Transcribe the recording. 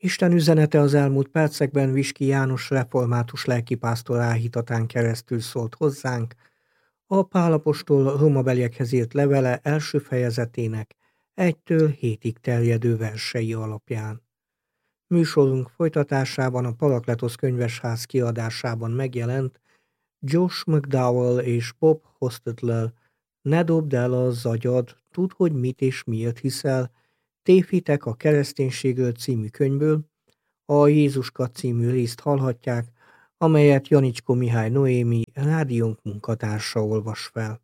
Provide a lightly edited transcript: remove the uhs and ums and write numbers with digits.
Isten üzenete az elmúlt percekben Viski János református lelkipásztor áhítatán keresztül szólt hozzánk, a Pál apostol rómabeliekhez írt levele első fejezetének 1-7 terjedő versei alapján. Műsorunk folytatásában a Parakletosz könyvesház kiadásában megjelent Josh McDowell és Bob Hostetler Ne dobd el az agyad, tudd, hogy mit és miért hiszel, Tévhitek a kereszténységről című könyvből a Jézuska című részt hallhatják, amelyet Janicskó Mihály Noémi rádiónk munkatársa olvas fel.